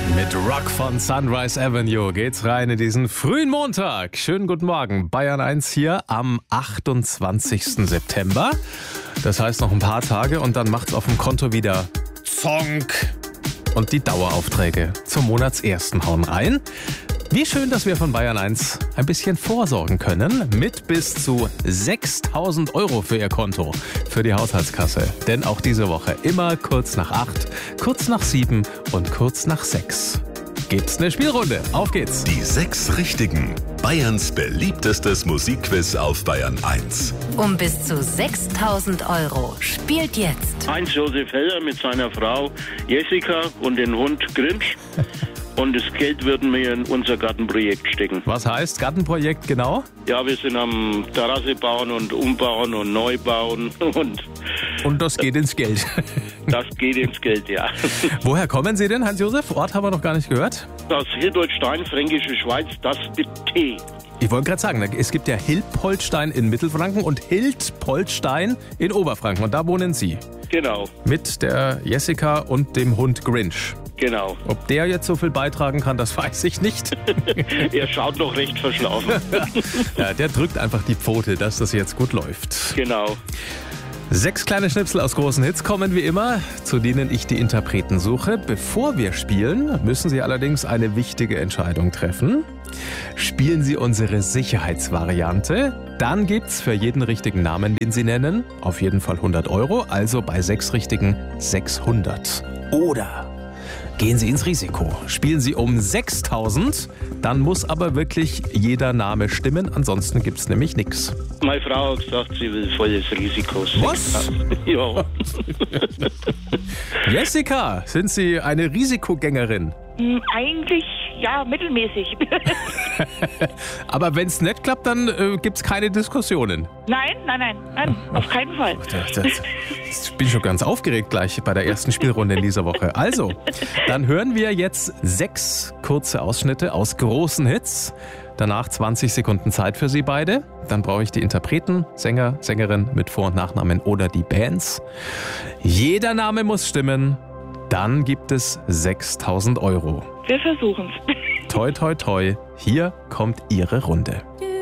Mit Rock von Sunrise Avenue geht's rein in diesen frühen Montag. Schönen guten Morgen. Bayern 1 hier am 28. September. Das heißt noch ein paar Tage und dann macht's auf dem Konto wieder Zonk. Und die Daueraufträge zum Monatsersten hauen rein. Wie schön, dass wir von Bayern 1 ein bisschen vorsorgen können mit bis zu 6.000 € für Ihr Konto, für die Haushaltskasse. Denn auch diese Woche immer kurz nach 8, kurz nach 7 und kurz nach 6 gibt's eine Spielrunde. Auf geht's. Die 6 Richtigen. Bayerns beliebtestes Musikquiz auf Bayern 1. Um bis zu 6.000 € spielt jetzt Heinz-Josef Heller mit seiner Frau Jessica und den Hund Grinch. Und das Geld würden wir in unser Gartenprojekt stecken. Was heißt Gartenprojekt genau? Ja, wir sind am Terrasse bauen und umbauen und neu bauen. Und das geht ins Geld. Das geht ins Geld, ja. Woher kommen Sie denn, Hans-Josef? Ort haben wir noch gar nicht gehört. Aus Hildolstein, Fränkische Schweiz, das mit T. Ich wollte gerade sagen, es gibt ja Hilpoltstein in Mittelfranken und Hildpoltstein in Oberfranken. Und da wohnen Sie. Genau, Mit der Jessica und dem Hund Grinch. genau. Ob der jetzt so viel beitragen kann, das weiß ich nicht. Er schaut noch recht verschlafen. Ja, der drückt einfach die Pfote, dass das jetzt gut läuft. Genau. 6 kleine Schnipsel aus großen Hits kommen wie immer, zu denen ich die Interpreten suche. Bevor wir spielen, müssen Sie allerdings eine wichtige Entscheidung treffen. Spielen Sie unsere Sicherheitsvariante, dann gibt's für jeden richtigen Namen, den Sie nennen, auf jeden Fall 100 €, also bei 6 Richtigen 600. Oder gehen Sie ins Risiko. Spielen Sie um 6.000, dann muss aber wirklich jeder Name stimmen, ansonsten gibt's nämlich nichts. Meine Frau hat gesagt, sie will volles Risiko. Was? Ja. Jessica, sind Sie eine Risikogängerin? Eigentlich, ja, mittelmäßig. Aber wenn's nicht klappt, dann gibt's keine Diskussionen. Nein, auf keinen Fall. Ich bin schon ganz aufgeregt gleich bei der ersten Spielrunde in dieser Woche. Also, dann hören wir jetzt 6 kurze Ausschnitte aus großen Hits. Danach 20 Sekunden Zeit für Sie beide. Dann brauche ich die Interpreten, Sänger, Sängerin mit Vor- und Nachnamen oder die Bands. Jeder Name muss stimmen. Dann gibt es 6.000 €. Wir versuchen's. Toi, toi, toi. Hier kommt Ihre Runde.